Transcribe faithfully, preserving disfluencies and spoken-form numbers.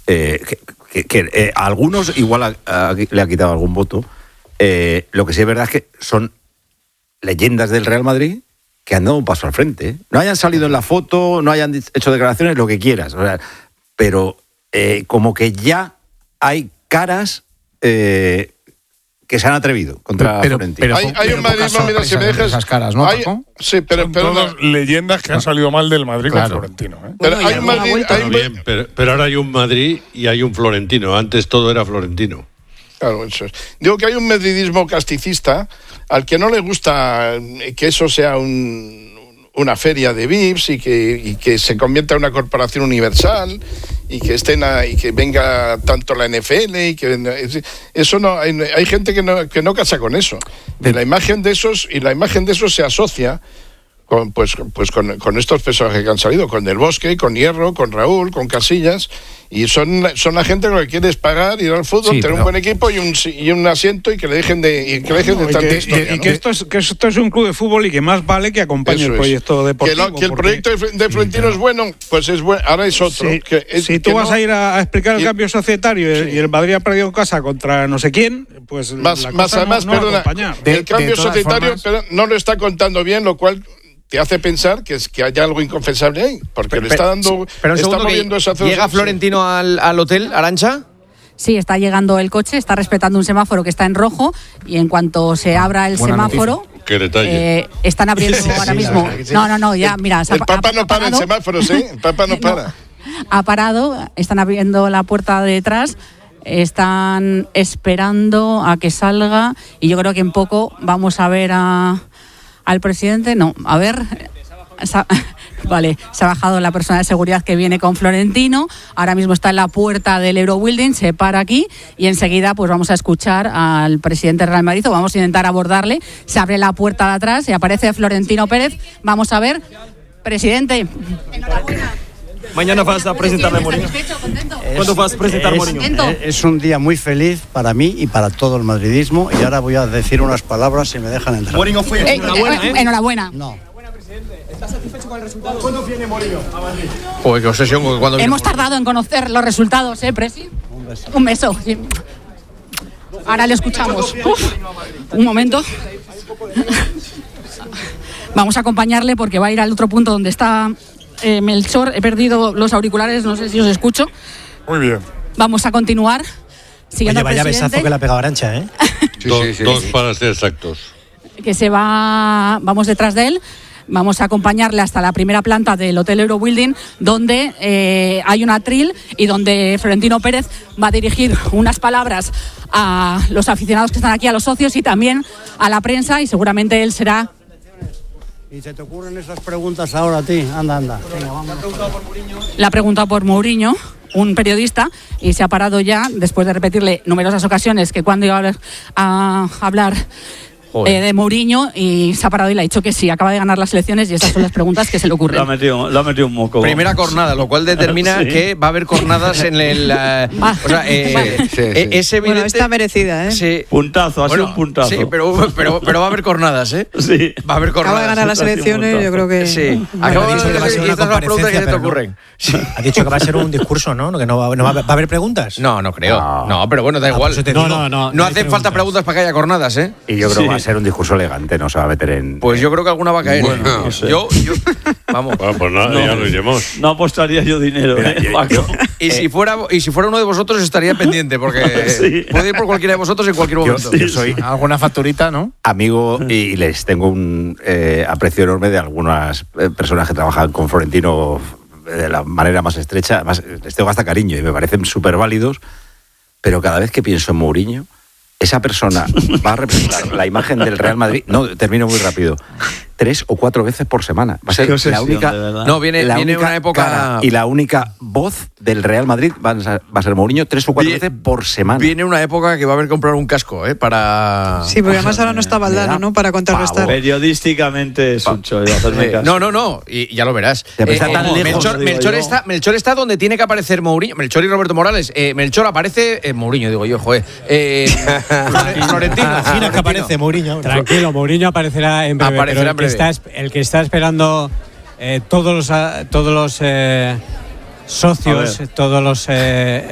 eh, que, que, que eh, a algunos igual a, a, le ha quitado algún voto. Eh, lo que sí es verdad es que son leyendas del Real Madrid que han dado un paso al frente, ¿eh? No hayan salido en la foto, no hayan hecho declaraciones, lo que quieras, o sea, pero eh, como que ya hay caras eh, que se han atrevido contra pero, Florentino. Pero, hay, hay pero un madridismo, mira, si me dejas... Esas caras, ¿no, hay, Paco? sí, pero... Son pero todas no, leyendas que han salido mal del Madrid claro. con Florentino. ¿eh? pero Bueno, hay un Madrid... vuelta, hay Está un- bien, pero, pero ahora hay un Madrid y hay un Florentino. Antes todo era Florentino. Claro, eso es. Digo que hay un madridismo casticista al que no le gusta que eso sea un, una feria de V I Ps y que, y que se convierta en una corporación universal y que estén a, y que venga tanto la N F L y que eso no hay, hay gente que no, que no casa con eso. Y la imagen de esos y la imagen de esos se asocia con pues pues con, con estos personajes que han salido, con Del Bosque, con Hierro, con Raúl, con Casillas, y son, son la gente que lo que quiere es pagar, ir al fútbol, Sí, tener pero... un buen equipo y un, y un asiento y que le dejen de, y que le dejen de No, y tanta que, historia, y ¿no? que esto es, que esto es un club de fútbol y que más vale que acompañe Eso el es. proyecto Que, deportivo. lo- que el porque- proyecto de, Fre- de Florentino es bueno, pues es bueno, ahora es otro. Sí, que es- si que tú vas no- a ir a, a explicar el y- cambio societario y, y el Madrid ha perdido en casa contra no sé quién, pues Más, la más cosa además, no, no va a perdona, acompañar. De- el cambio de todas societario formas- pero no lo está contando bien, lo cual te hace pensar que es que hay algo inconfesable ahí, porque le está dando, Pero un está segundo, moviendo que esa llega Florentino al, al hotel, Arantxa. Sí, está llegando el coche, está respetando un semáforo que está en rojo y en cuanto se abra el Buena semáforo, Qué detalle. eh, están abriendo ahora mismo. No, no, no, ya, mira, se ha- El Papa ha- no ha para en parado. semáforos, ¿eh? El Papa no para. Ha parado, están abriendo la puerta de detrás, están esperando a que salga y yo creo que en poco vamos a ver a, al presidente. No, a ver. Sa- Vale, se ha bajado la persona de seguridad que viene con Florentino. Ahora mismo está en la puerta del Eurobuilding, se para aquí y enseguida pues vamos a escuchar al presidente del Real Madrid, o vamos a intentar abordarle. Se abre la puerta de atrás y aparece Florentino Pérez. Vamos a ver, presidente. Enhorabuena. Mañana vas a presentar a Mourinho. ¿Cuándo vas a presentar a Mourinho? Contento. Es un día muy feliz para mí y para todo el madridismo, y ahora voy a decir unas palabras si me dejan entrar. Mourinho fue. Eh, Enhorabuena, eh, ¿eh? enhorabuena. No. ¿Estás satisfecho con el resultado? ¿Cuándo viene Mourinho a Madrid? Joder, qué obsesión con cuando Hemos tardado en conocer los resultados, ¿eh, Presi? Un beso. Sí. Ahora le escuchamos. Uf, un momento. Vamos a acompañarle porque va a ir al otro punto donde está eh, Melchor. He perdido los auriculares, no sé si os escucho. Muy bien. Vamos a continuar. Siguiendo Oye, al vaya presidente, besazo que le ha pegado Arantxa, ¿eh? dos, dos para ser exactos. que se va, vamos detrás de él. Vamos a acompañarle hasta la primera planta del Hotel Eurobuilding, donde eh, hay un atril y donde Florentino Pérez va a dirigir unas palabras a los aficionados que están aquí, a los socios y también a la prensa, y seguramente él será... ¿Y se te ocurren esas preguntas ahora a ti? Anda, anda. Venga, vamos. Le ha preguntado por Mourinho, un periodista, y se ha parado ya, después de repetirle numerosas ocasiones que cuando iba a hablar, a hablar eh, de Mourinho, y se ha parado y le ha dicho que sí, acaba de ganar las elecciones y esas son las preguntas que se le ocurren. Lo ha metido, lo ha metido un moco. Primera cornada, lo cual determina Sí. que va a haber cornadas en el... eh, Ah, o sea, eh, vale. eh, es evidente... Bueno, está merecida, ¿eh? Sí. Puntazo, ha sido Bueno, un puntazo. Sí, pero, pero, pero va a haber cornadas, ¿eh? Sí. Va a haber Acaba cornadas. de ganar las ha sido un elecciones, puntazo. yo creo que... Sí. Bueno, Acabo ha de dicho que va a ser decir, una estas son las preguntas que se te comparecencia, pero ocurren. Sí. Ha dicho que va a ser un discurso, ¿no? Que no va, no va, ¿va a haber preguntas? No, no creo. No, pero bueno, da Ah, igual. por eso te no, digo. no, no, No no hay hacen falta preguntas para que haya cornadas, ¿eh? Y yo creo Sí. que va a ser un discurso elegante, no se va a meter en... Pues yo creo que alguna va a caer. Bueno, no sé. yo, yo, vamos. Bueno, pues nada, No. ya lo iremos. No apostaría yo dinero, Mira, ¿eh, yo- Paco? yo- Y si fuera y si fuera uno de vosotros estaría pendiente, porque Sí. puede ir por cualquiera de vosotros en cualquier Yo, momento. yo soy Alguna facturita, ¿no? amigo y les tengo un eh, aprecio enorme de algunas eh, personas que trabajan con Florentino de la manera más estrecha. Además, les tengo hasta cariño y me parecen súper válidos, pero cada vez que pienso en Mourinho, esa persona va a representar la imagen del Real Madrid, no, termino muy rápido, tres o cuatro veces por semana. Va a ser Qué obsesión, la única, de verdad. No, viene, la viene única una época. cara y la única voz del Real Madrid va a ser, va a ser Mourinho tres o cuatro Vie- veces por semana. Viene una época que va a haber que comprar un casco, ¿eh? Para. Sí, porque además ahora no está me da Valdano, ¿no? Para contrarrestar. pavor. Periodísticamente es un chollo, hacerme Eh, caso. no, no, no, y ya lo verás. Te está tan lejos, Melchor, digo Melchor yo. está, Melchor está donde tiene que aparecer Mourinho. Melchor y Roberto Morales. Eh, Melchor aparece. Eh, Mourinho, digo yo, joder. Eh, Flore- Florentino. Imagina que aparece Mourinho. Tranquilo, Mourinho aparecerá en breve. Aparecerá pero en breve. El, que está, es- el que está esperando eh, todos los, ah, todos los eh, socios, A ver. todos los... eh,